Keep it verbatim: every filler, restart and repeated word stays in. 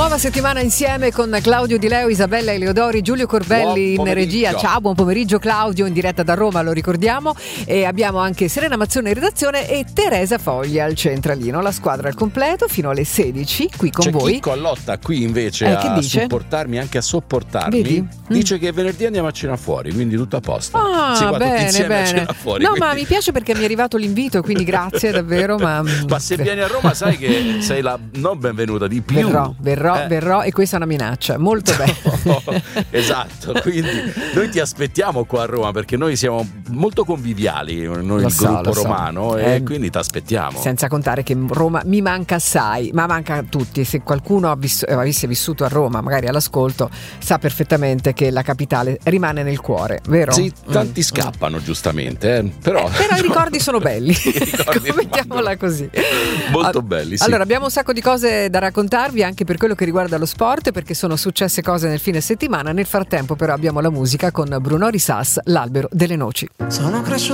nuova settimana insieme con Claudio Di Leo, Isabella Eleodori, Giulio Corbelli in regia. Ciao, buon pomeriggio Claudio, in diretta da Roma, lo ricordiamo. E abbiamo anche Serena Mazzone in redazione e Teresa Foglia al centralino. La squadra al completo fino alle sedici qui con C'è voi. Chicco Allotta qui invece eh, a dice? supportarmi, anche a sopportarmi. Vedi? Dice mm. che venerdì andiamo a cena fuori, quindi tutto a posto. Ah, si va bene, tutti insieme bene. a cena fuori. No, quindi... ma mi piace perché mi è arrivato l'invito, quindi grazie davvero. Ma, ma se vieni a Roma sai che sei la non benvenuta di più. Verrò, verrò, eh. verrò e questa è una minaccia. Molto bene. No, esatto, quindi noi ti aspettiamo qua a Roma perché noi siamo molto conviviali, noi Lo il so, gruppo lo so. romano Eh, e quindi ti aspettiamo. Senza contare che Roma mi manca assai, ma manca a tutti. Se qualcuno ha viss- avesse vissuto a Roma, magari all'ascolto, sa perfettamente che la capitale rimane nel cuore, vero? Sì, tanti Mm. scappano giustamente, eh, però, Eh, però i ricordi sono belli. ricordi Mettiamola così. molto All- belli, sì. Allora, abbiamo un sacco di cose da raccontarvi anche per quello che riguarda lo sport, perché sono successe cose nel fine settimana. Nel frattempo però abbiamo la musica con Bruno Risas, L'albero delle noci. Sono cresciuto